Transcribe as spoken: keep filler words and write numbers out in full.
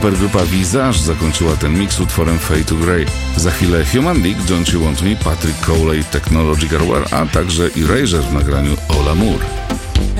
Supergrupa Visage zakończyła ten mix utworem Fade to Grey. Za chwilę Human League, Don't You Want Me, Patrick Cowley, Technological War, a także Erasure w nagraniu All Amour.